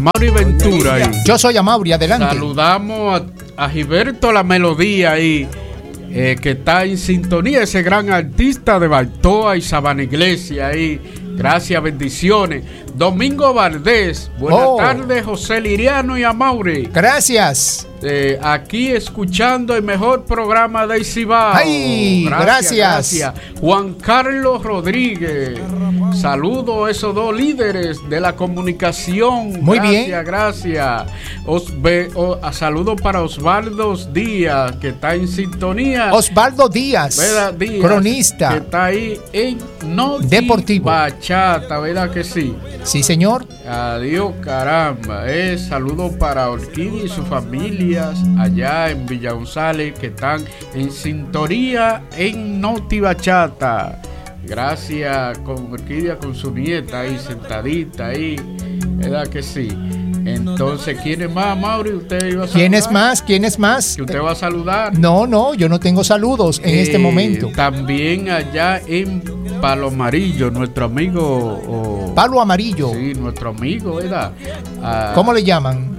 Amaury Ventura ahí. Yo soy Amaury, adelante. Saludamos a Gilberto La Melodía ahí, que está en sintonía, ese gran artista de Baltoa y Sabana Iglesia ahí. Gracias, bendiciones. Domingo Valdés, buenas tardes, José Liriano y Amaury. Gracias. Aquí escuchando el mejor programa de Cibao. ¡Ay! Gracias. Juan Carlos Rodríguez. Saludo a esos dos líderes de la comunicación. Muy bien. Gracias. Saludo para Osvaldo Díaz, que está en sintonía. Osvaldo Díaz, cronista. Que está ahí en Deportivo. Bachata, ¿verdad que sí? Sí, señor. Adiós, caramba. Saludo para Orquídea y su familia allá en Villa González, que están en sintonía en Noti Bachata. Gracias con Orquídea, con su nieta ahí sentadita ahí, ¿verdad que sí? Entonces, ¿quién es más, Mauri? ¿Usted iba a saludar? ¿Quién es más? ¿Que usted va a saludar? No, yo no tengo saludos en este momento. También allá en Palo Amarillo, nuestro amigo. Palo Amarillo. Sí, nuestro amigo, ¿verdad? ¿Cómo le llaman?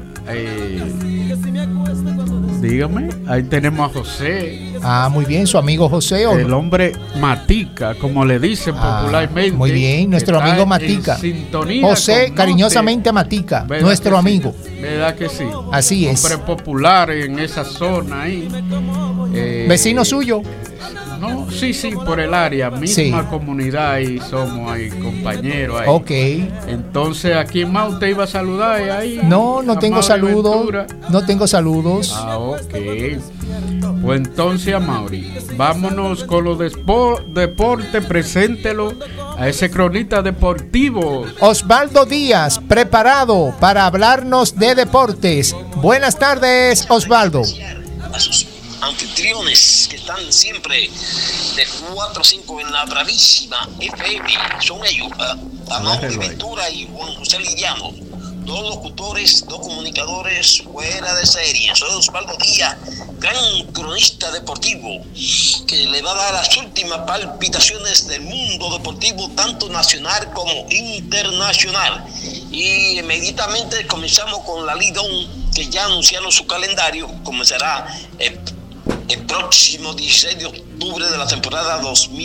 Dígame, ahí tenemos a José. Muy bien, su amigo José. El hombre Matica, como le dicen popularmente. Muy bien, nuestro amigo Matica. José, cariñosamente Matica, nuestro amigo. ¿Verdad que sí? Así es. Hombre popular en esa zona ahí. ¿Vecino suyo? No, sí, por el área, misma comunidad y somos ahí compañeros ahí. Ok. Entonces, ¿a quién más usted iba a saludar ahí? No tengo saludos. No tengo saludos. Ok. Pues entonces, Amaury, vámonos con los deportes, preséntelo a ese cronista deportivo. Osvaldo Díaz, preparado para hablarnos de deportes. Buenas tardes, Osvaldo. Anfitriones que están siempre de 4 a 5 en la bravísima FM, son ellos, Amaury Ventura y Juan José Liriano, dos locutores, dos comunicadores fuera de serie. Soy Osvaldo Díaz, gran cronista deportivo, que le va a dar las últimas palpitaciones del mundo deportivo, tanto nacional como internacional. Y inmediatamente comenzamos con la Lidón, que ya anunciaron su calendario. Comenzará el próximo 16 de octubre de la temporada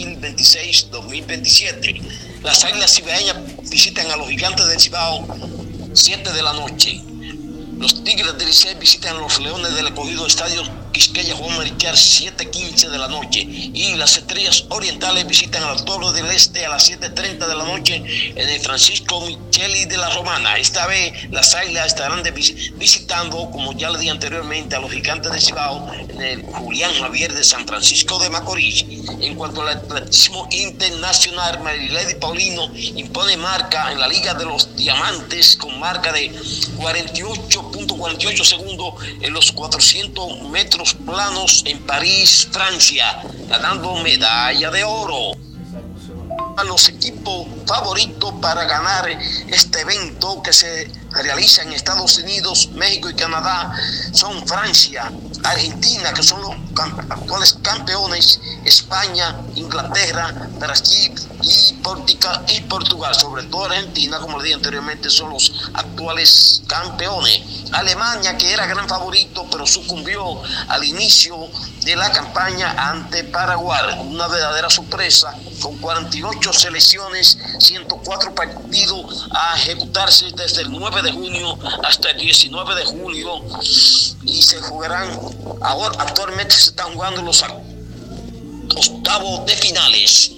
2026-2027. Las Águilas Cibaeñas visitan a los Gigantes del Cibao 7 de la noche. Los Tigres del Licey visitan a los Leones del Escogido, Estadio Quisqueya Juan Marichal 7:15 de la noche. Y las Estrellas Orientales visitan a los Toros del Este a las 7:30 de la noche en el Francisco Micheli de la Romana. Esta vez las Águilas estarán visitando, como ya le dije anteriormente, a los Gigantes de Cibao en el Julián Javier de San Francisco de Macorís. En cuanto al atletismo internacional, Marilady Paulino impone marca en la Liga de los Diamantes con marca de 48.48 segundos en los 400 metros planos en París, Francia, ganando medalla de oro. A los equipos favoritos para ganar este evento que se realiza en Estados Unidos, México y Canadá son Francia, Argentina, que son los actuales campeones, España, Inglaterra, Brasil y Portugal. Sobre todo Argentina, como le dije anteriormente, son los actuales campeones. Alemania, que era gran favorito, pero sucumbió al inicio de la campaña ante Paraguay. Una verdadera sorpresa, con 48 selecciones, 104 partidos a ejecutarse desde el 9 de junio hasta el 19 de julio, y se jugarán, actualmente se están jugando los octavos de finales.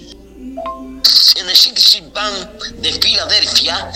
En el Citibank de Filadelfia,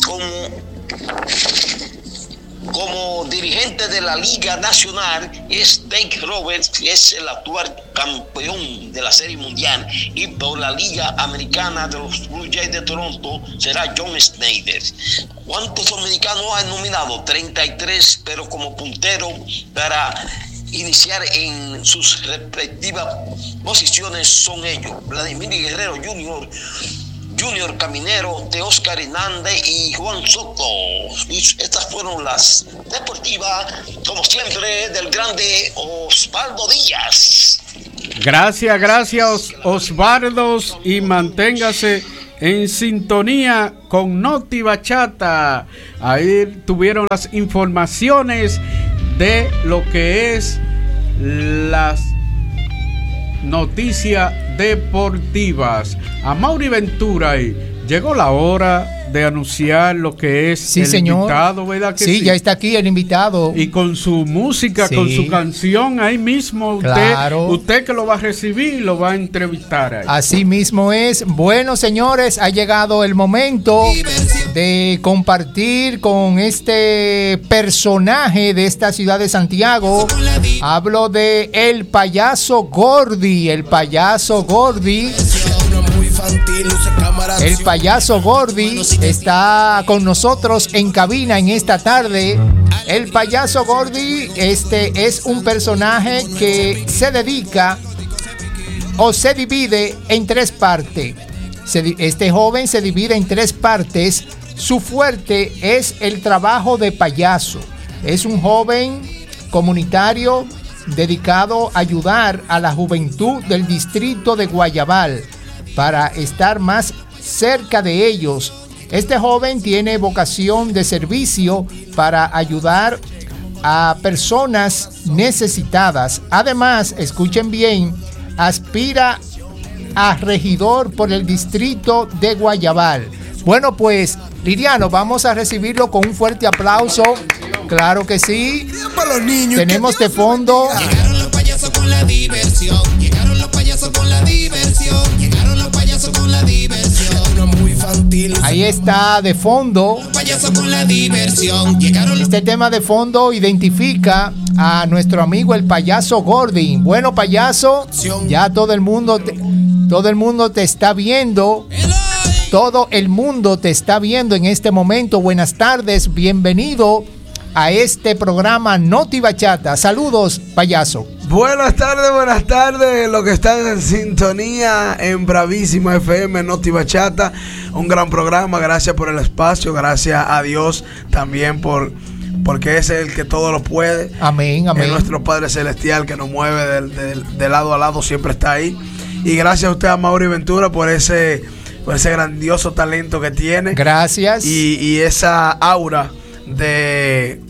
como dirigente de la Liga Nacional es Dave Roberts, que es el actual campeón de la Serie Mundial, y por la Liga Americana de los Blue Jays de Toronto será John Schneider. ¿Cuántos dominicanos han nominado? 33, pero como puntero para iniciar en sus respectivas posiciones son ellos: Vladimir Guerrero Junior Caminero, de Oscar Hernández y Juan Soto. Y estas fueron las deportivas, como siempre, del grande Osvaldo Díaz. Gracias, Osvaldo, y manténgase en sintonía con Noti Bachata. Ahí tuvieron las informaciones de lo que es las noticias deportivas. A Mauri Ventura, llegó la hora de anunciar lo que es sí, el señor. invitado, ¿verdad que sí? Sí, ya está aquí el invitado. Y con su música, sí, con su canción, ahí mismo claro. usted que lo va a recibir, lo va a entrevistar ahí. Así mismo es. Bueno, señores, ha llegado el momento de compartir con este personaje de esta ciudad de Santiago. Hablo de el payaso Gordy. El payaso Gordy. El payaso Gordy está con nosotros en cabina en esta tarde. El payaso Gordy es un personaje que se dedica o se divide en tres partes. Este joven se divide en tres partes. Su fuerte es el trabajo de payaso. Es un joven comunitario dedicado a ayudar a la juventud del distrito de Guayabal para estar más cerca de ellos. Este joven tiene vocación de servicio para ayudar a personas necesitadas. Además, escuchen bien, aspira a regidor por el distrito de Guayabal. Bueno, pues, Liriano, vamos a recibirlo con un fuerte aplauso. Claro que sí. Tenemos de fondo. Llegaron los payasos con la diversión. Llegaron los payasos con la diversión. Llegaron los payasos con la diversión. Muy infantil. Ahí está de fondo. Payasos con la diversión. Llegaron. Este tema de fondo identifica a nuestro amigo el payaso Gordy. Bueno, payaso, ya todo el mundo te está viendo. Todo el mundo te está viendo en este momento. Buenas tardes, bienvenido a este programa Noti Bachata. Saludos, payaso. Buenas tardes, los que están en sintonía en Bravísima FM, Noti Bachata, un gran programa. Gracias por el espacio, gracias a Dios también porque es el que todo lo puede. Amén, amén. Es nuestro Padre Celestial que nos mueve de lado a lado, siempre está ahí. Y gracias a usted, a Mauri Ventura, por ese grandioso talento que tiene. Gracias. Y esa aura de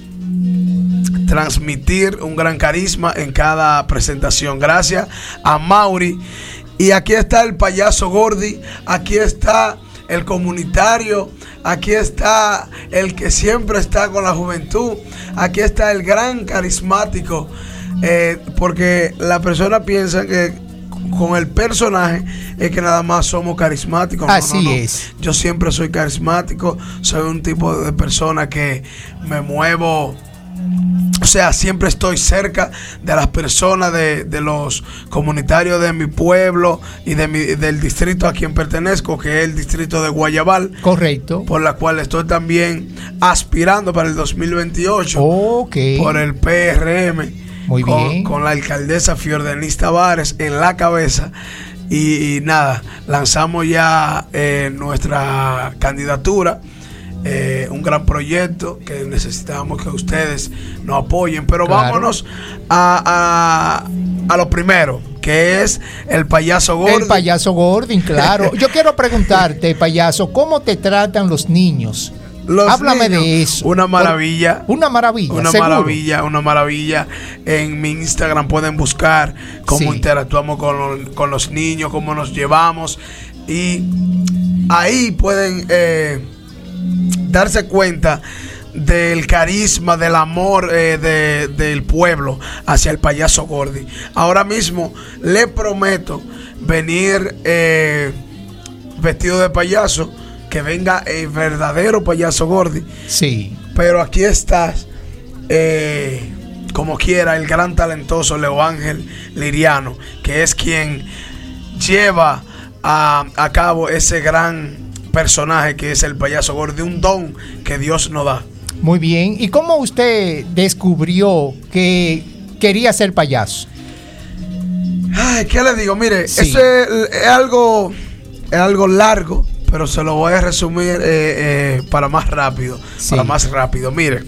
transmitir un gran carisma en cada presentación. Gracias a Mauri. Y aquí está el payaso Gordy, aquí está el comunitario, aquí está el que siempre está con la juventud, aquí está el gran carismático, porque la persona piensa que con el personaje es que nada más somos carismáticos. Así es. Yo siempre soy carismático, soy un tipo de persona que me muevo, o sea, siempre estoy cerca de las personas, de los comunitarios de mi pueblo y del distrito a quien pertenezco, que es el distrito de Guayabal. Correcto. Por la cual estoy también aspirando para el 2028. Ok. Por el PRM. Muy bien. Con la alcaldesa Fiordenis Tavares en la cabeza. Y nada, lanzamos ya nuestra candidatura. Un gran proyecto que necesitamos que ustedes nos apoyen. Pero claro, vámonos a lo primero, que es el payaso Gordy. El payaso Gordy, claro. Yo quiero preguntarte, payaso, ¿cómo te tratan los niños? Háblame niños, de eso. Una maravilla. Una maravilla. Una ¿seguro? Una maravilla. En mi Instagram pueden buscar cómo interactuamos con los niños, cómo nos llevamos. Y ahí pueden darse cuenta del carisma, del amor del pueblo hacia el payaso Gordy. Ahora mismo le prometo venir vestido de payaso, que venga el verdadero payaso Gordy. Sí. Pero aquí estás, como quiera, el gran talentoso Leo Ángel Liriano, que es quien lleva a cabo ese gran personaje que es el payaso Gordy, un don que Dios nos da. Muy bien. ¿Y cómo usted descubrió que quería ser payaso? Ay, ¿qué le digo? Mire, sí, eso es algo largo, pero se lo voy a resumir para más rápido. Sí. Para más rápido. Mire,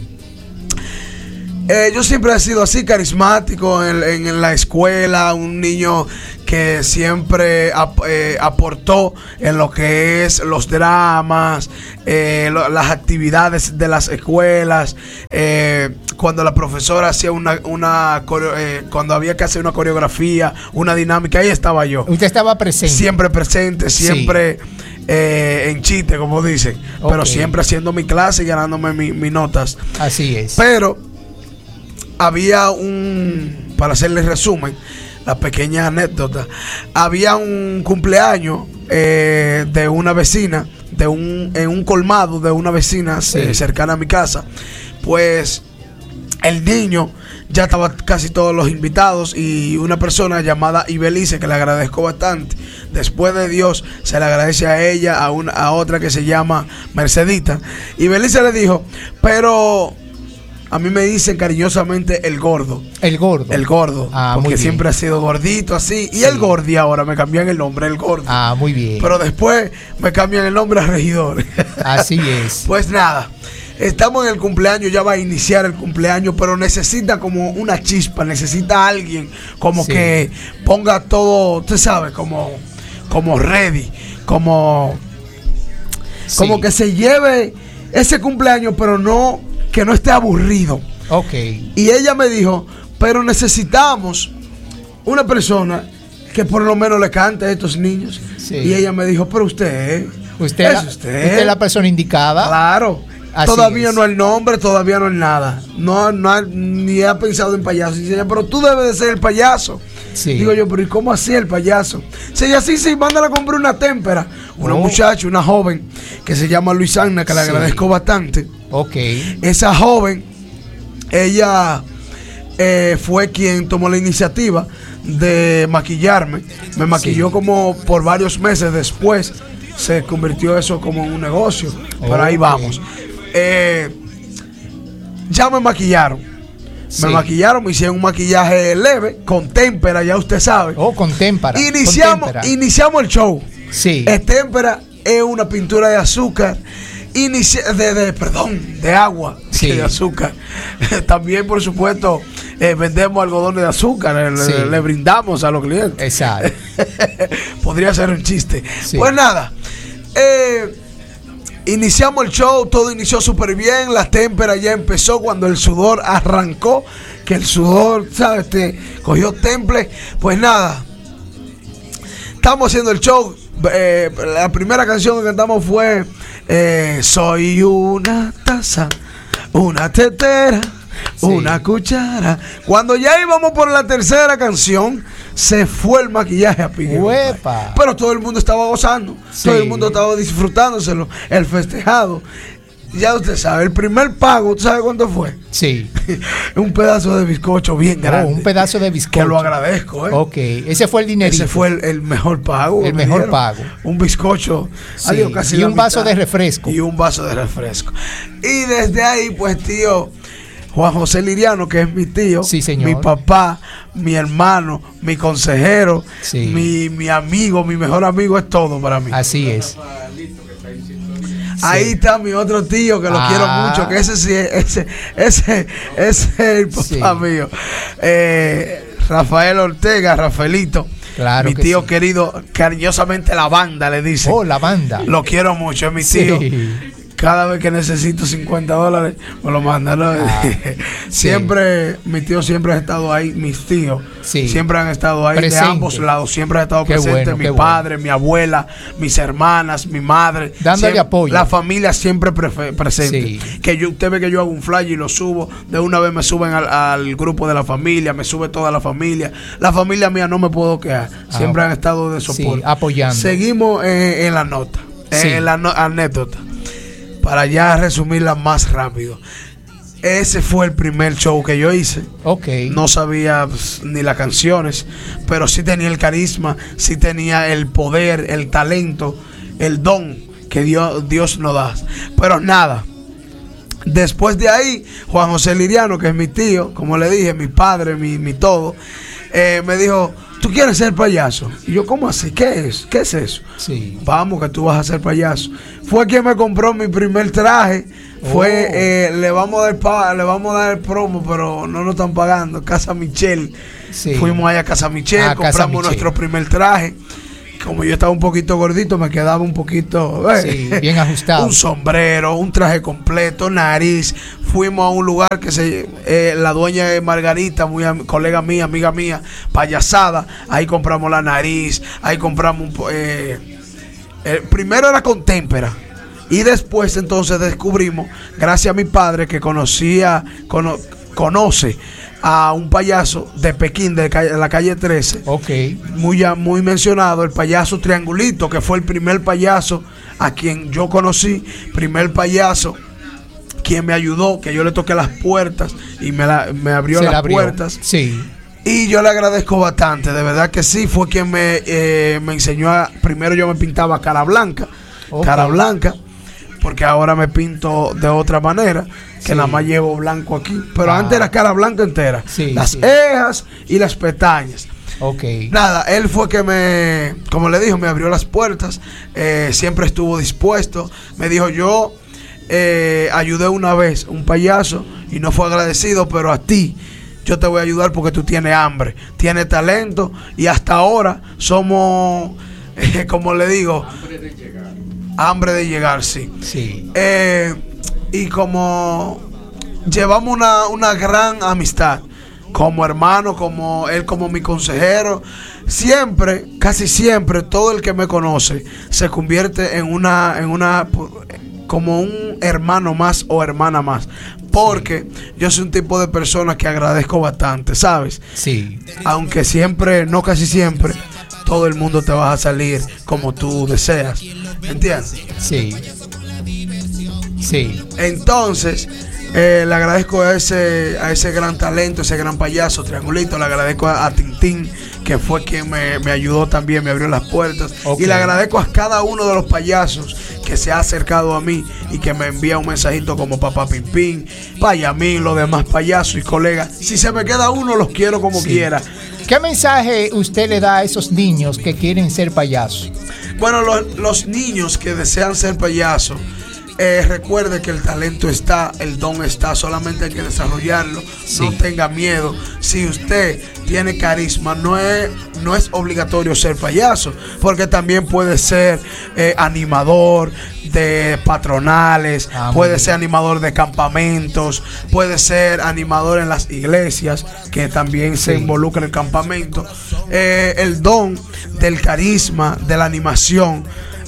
yo siempre he sido así, carismático en la escuela, un niño que siempre aportó en lo que es los dramas, las actividades de las escuelas, cuando la profesora hacía cuando había que hacer una coreografía, una dinámica, ahí estaba yo. Usted estaba presente. Siempre presente, siempre en chiste, como dicen, pero siempre haciendo mi clase y ganándome mis notas. Así es. Pero había para hacerles resumen, la pequeña anécdota, había un cumpleaños de una vecina, en un colmado de una vecina cercana a mi casa. Pues el niño, ya estaba casi todos los invitados, y una persona llamada Ibelice, que le agradezco bastante, después de Dios se le agradece a ella, a otra que se llama Mercedita. Ibelice le dijo, pero a mí me dicen cariñosamente el gordo. El gordo. El gordo. Porque siempre ha sido gordito así. Y el Gordi ahora me cambian el nombre, el gordo. Muy bien. Pero después me cambian el nombre a Regidor. Así es. Pues nada, estamos en el cumpleaños, ya va a iniciar el cumpleaños, pero necesita como una chispa, necesita alguien como que ponga todo, usted sabe, como ready, como que se lleve ese cumpleaños, pero que no esté aburrido. Y ella me dijo, pero necesitamos una persona que por lo menos le cante a estos niños. Y ella me dijo, pero usted es la persona indicada. Claro. Todavía no hay nombre, todavía no hay nada. Ni ha pensado en payaso. Y dice, pero tú debes de ser el payaso. Digo yo, pero ¿y cómo así el payaso? Sí, mándala a comprar una témpera. Una muchacha, una joven que se llama Luisana, que le agradezco bastante. Esa joven, ella fue quien tomó la iniciativa de maquillarme. Me maquilló como por varios meses. Después se convirtió eso como en un negocio. Pero ahí vamos. Ya me maquillaron. Me maquillaron, me hicieron un maquillaje leve, con témpera, ya usted sabe. Con témpera. Iniciamos el show. Témpera es una pintura de azúcar. De agua, de azúcar. También, por supuesto, vendemos algodones de azúcar, le brindamos a los clientes. Exacto. Podría ser un chiste. Pues nada, iniciamos el show, todo inició súper bien. La témpera ya empezó cuando el sudor arrancó, que el sudor, ¿sabes? Cogió temple. Pues nada, estamos haciendo el show. La primera canción que cantamos fue soy una taza, una tetera, una cuchara. Cuando ya íbamos por la tercera canción, se fue el maquillaje a pique. Pero todo el mundo estaba gozando, todo el mundo estaba disfrutándoselo, el festejado. Ya usted sabe, el primer pago, ¿tú sabes cuánto fue? Un pedazo de bizcocho bien grande. Un pedazo de bizcocho. Que lo agradezco, ese fue el dinerito. Ese fue el mejor pago. El mejor pago. Un bizcocho. Casi y un vaso de refresco. Y desde ahí, pues, tío, Juan José Liriano, que es mi tío, mi papá, mi hermano, mi consejero, mi amigo, mi mejor amigo, es todo para mí. Así es. Ahí está mi otro tío, que lo quiero mucho, que ese es el papá mío. Rafael Ortega, Rafaelito. Claro, mi tío querido, cariñosamente la banda le dice. La banda. Lo quiero mucho, es mi tío. Cada vez que necesito $50 me lo mandan. Siempre, mi tío siempre ha estado ahí, mis tíos siempre han estado ahí, presente. De ambos lados, siempre ha estado presente. Mi padre, mi abuela, mis hermanas, mi madre. Dándole apoyo. La familia siempre presente. Usted ve que yo hago un flyer y lo subo. De una vez me suben al grupo de la familia, me sube toda la familia. La familia mía no me puedo quejar. Siempre han estado de soporte. Apoyando. Seguimos en la nota, en la anécdota. Para ya resumirla más rápido. Ese fue el primer show que yo hice. No sabía ni las canciones, pero sí tenía el carisma, sí tenía el poder, el talento, el don que Dios nos da. Pero nada, después de ahí, Juan José Liriano, que es mi tío, como le dije, mi padre, mi todo, me dijo, ¿tú quieres ser payaso? Y yo, ¿cómo así? ¿Qué es? ¿Qué es eso? Sí. Vamos, que tú vas a ser payaso. Fue quien me compró mi primer traje. Fue, le vamos a dar el promo, pero no nos están pagando. Casa Michelle. Sí. Fuimos allá a Casa Michelle, compramos nuestro primer traje. Como yo estaba un poquito gordito, me quedaba un poquito bien ajustado. Un sombrero, un traje completo, nariz. Fuimos a un lugar que la dueña de Margarita, colega mía, amiga mía, payasada. Ahí compramos la nariz, ahí compramos primero era con témpera. Y después entonces descubrimos, gracias a mi padre que conoce a un payaso de Pekín, de la calle 13. Ok. Muy mencionado, el payaso Triangulito, que fue el primer payaso a quien yo conocí, primer payaso quien me ayudó, que yo le toqué las puertas y me abrió las puertas. Sí. Y yo le agradezco bastante, de verdad que sí, fue quien me enseñó primero yo me pintaba cara blanca, porque ahora me pinto de otra manera, que nada más llevo blanco aquí, pero antes era cara blanca entera, las cejas y las pestañas. Ok. Nada, él fue que como le dijo, me abrió las puertas, siempre estuvo dispuesto, me dijo yo ayudé una vez a un payaso y no fue agradecido, pero a ti yo te voy a ayudar porque tú tienes hambre, tienes talento y hasta ahora somos, como le digo, hambre de llegar, sí. Y como llevamos una gran amistad, como hermano, como él como mi consejero, siempre, casi siempre, todo el que me conoce se convierte en como un hermano más o hermana más. Porque yo soy un tipo de persona que agradezco bastante, ¿sabes? Sí. Aunque siempre, no casi siempre, todo el mundo te va a salir como tú deseas. ¿Entiendes? Sí. Sí. Entonces, le agradezco a ese gran talento, ese gran payaso, Triangulito. Le agradezco a Tintín, que fue quien me ayudó también, me abrió las puertas. Okay. Y le agradezco a cada uno de los payasos que se ha acercado a mí y que me envía un mensajito como Papá Pimpín, Payamín, los demás payasos y colegas. Si se me queda uno, los quiero como quiera. ¿Qué mensaje usted le da a esos niños que quieren ser payasos? Bueno, los niños que desean ser payasos, recuerde que el talento está, el don está, solamente hay que desarrollarlo. No tenga miedo. Si usted tiene carisma, no es obligatorio ser payaso, porque también puede ser animador de patronales, puede ser animador de campamentos, puede ser animador en las iglesias, que también se involucra en el campamento. El don del carisma, de la animación,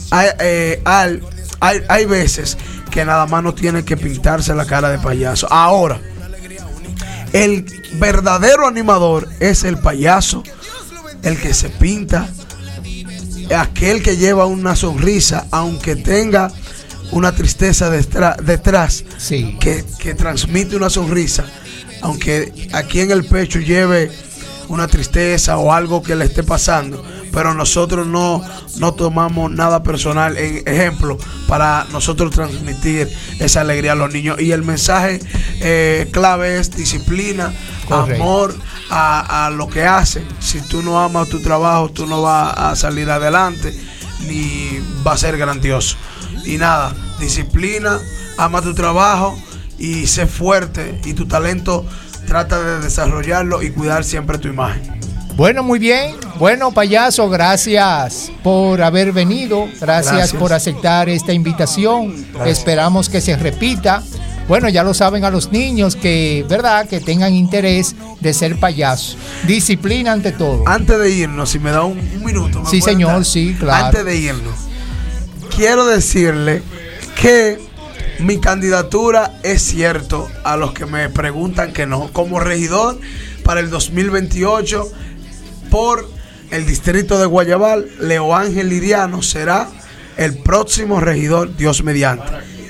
hay veces que nada más no tiene que pintarse la cara de payaso. Ahora, el verdadero animador es el payaso, el que se pinta, aquel que lleva una sonrisa, aunque tenga una tristeza detrás, que transmite una sonrisa, aunque aquí en el pecho lleve una tristeza o algo que le esté pasando, pero nosotros no tomamos nada personal. Ejemplo, para nosotros transmitir esa alegría a los niños. Y el mensaje clave es disciplina, amor a lo que hacen. Si tú no amas tu trabajo, tú no vas a salir adelante, ni va a ser grandioso. Y nada, disciplina, ama tu trabajo y sé fuerte, y tu talento trata de desarrollarlo y cuidar siempre tu imagen. Bueno, muy bien. Bueno, payaso, gracias por haber venido. Gracias por aceptar esta invitación. Esperamos que se repita. Bueno, ya lo saben a los niños que, ¿verdad?, que tengan interés de ser payaso. Disciplina ante todo. Antes de irnos, si me da un minuto. Sí, señor, sí, claro. Antes de irnos, quiero decirle que mi candidatura es cierto, a los que me preguntan que no, como regidor para el 2028 por el distrito de Guayabal. Leo Ángel Liriano será el próximo regidor, Dios mediante.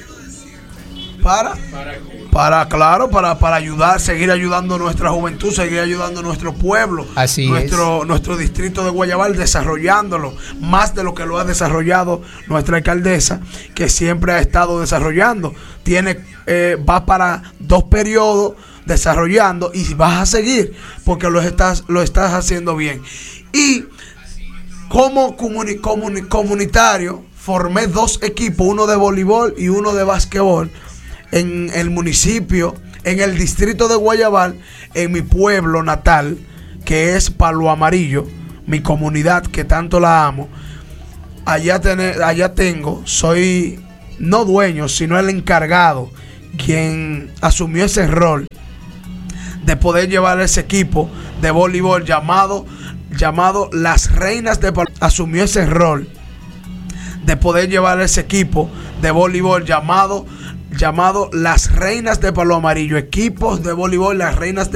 Para ayudar, seguir ayudando a nuestra juventud, seguir ayudando a nuestro pueblo, nuestro distrito de Guayabal, desarrollándolo más de lo que lo ha desarrollado nuestra alcaldesa, que siempre ha estado desarrollando. Va para 2 periodos desarrollando y vas a seguir porque lo estás haciendo bien. Y como comunitario formé 2 equipos, uno de voleibol y uno de basquetbol, en el municipio, en el distrito de Guayabal, en mi pueblo natal, que es Palo Amarillo, mi comunidad que tanto la amo. Allá tengo, soy no dueño, sino el encargado, quien asumió ese rol de poder llevar ese equipo de voleibol llamado Las Reinas de Palo. Asumió ese rol de poder llevar ese equipo de voleibol llamado Las Reinas de Palo Amarillo, equipos de voleibol Las Reinas de